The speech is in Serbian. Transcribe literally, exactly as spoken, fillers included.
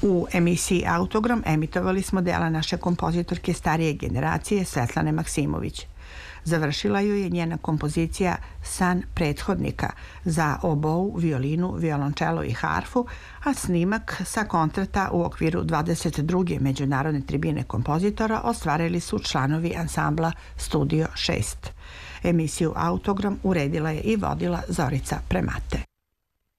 U emisiji Autogram emitovali smo dela naše kompozitorke starije generacije Svetlane Maksimović. Završila ju je njena kompozicija San prethodnika za obou, violinu, violončelo i harfu, a snimak sa koncerta u okviru dvadeset druge međunarodne tribine kompozitora ostvarili su članovi ansambla Studio šest. Emisiju Autogram uredila je i vodila Zorica Premate.